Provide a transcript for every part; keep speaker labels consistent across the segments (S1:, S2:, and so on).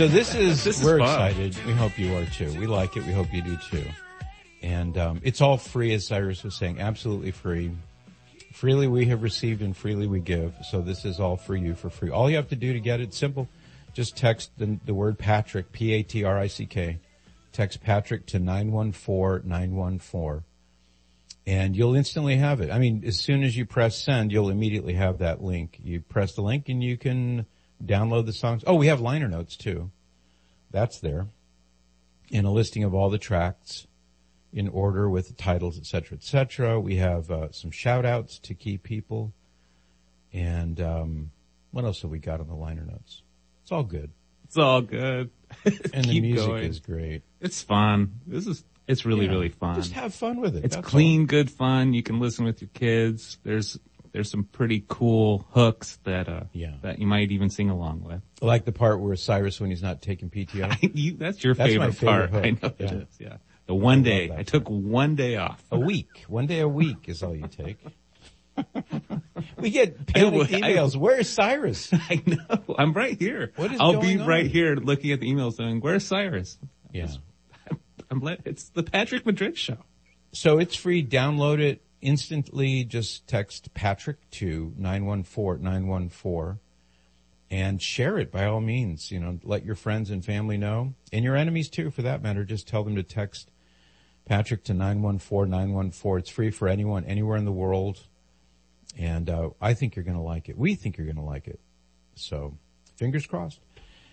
S1: So we're
S2: fun.
S1: excited. We hope you are too. We like it. We hope you do too. And it's all free, as Cyrus was saying, absolutely free. Freely we have received and freely we give. So this is all for you for free. All you have to do to get it, simple, just text the word Patrick, Patrick. Text Patrick to 914914. And you'll instantly have it. I mean, as soon as you press send, you'll immediately have that link. You press the link and you can download the songs. Oh, we have liner notes too. That's there. And a listing of all the tracks in order with the titles, et cetera, et cetera. We have some shout outs to key people. And what else have we got on the liner notes? It's all good.
S2: It's all good.
S1: And the music
S2: going.
S1: is great.
S2: It's fun. It's really fun.
S1: Just have fun with it.
S2: It's
S1: That's
S2: clean,
S1: all.
S2: good fun. You can listen with your kids. There's some pretty cool hooks that you might even sing along with.
S1: Like the part where Cyrus, when he's not taking PTO.
S2: That's your
S1: That's my
S2: favorite part.
S1: hook.
S2: I know
S1: Yeah.
S2: it is. Yeah. The one day I took one day off.
S1: A week. One day a week is all you take. We get panicked emails. Where's Cyrus?
S2: I know. I'm right here.
S1: What is
S2: I'll
S1: going
S2: be
S1: on?
S2: right here looking at the emails saying, "Where's Cyrus?"
S1: Yeah.
S2: It's the Patrick Madrid show.
S1: So it's free. Download it instantly. Just text Patrick to 914914 and share it by all means. Let your friends and family know, and your enemies too, for that matter. Just tell them to text Patrick to 914914. It's free for anyone, anywhere in the world. And I think you're going to like it. We think you're going to like it. So fingers crossed.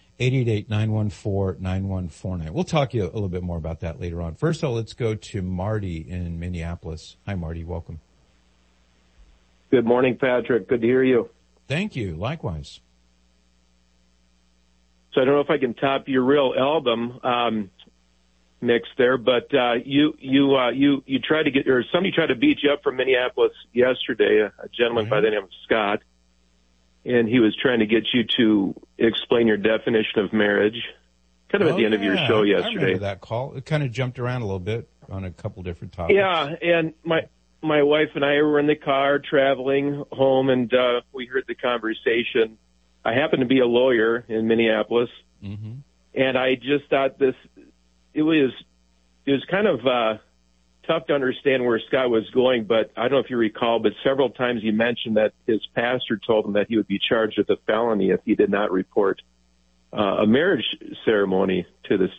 S1: 888-914-9149. We'll talk to you a little bit more about that later on. First of all, let's go to Marty in Minneapolis. Hi, Marty. Welcome.
S3: Good morning, Patrick. Good to hear you.
S1: Thank you. Likewise.
S3: So I don't know if I can top your real album mix there, but you tried to get, or somebody tried to beat you up from Minneapolis yesterday, a gentleman by the name of Scott, and he was trying to get you to explain your definition of marriage, kind of at the end of your show yesterday.
S1: I remember that call. It kind of jumped around a little bit on a couple different topics.
S3: Yeah, and my wife and I were in the car traveling home, and we heard the conversation. I happen to be a lawyer in Minneapolis, and I just thought it was kind of tough to understand where Scott was going, but I don't know if you recall, but several times he mentioned that his pastor told him that he would be charged with a felony if he did not report a marriage ceremony to the